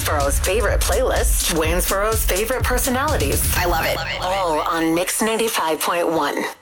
Waynesboro's favorite playlist, Waynesboro's favorite personalities. I love it. All on Mix 95.1.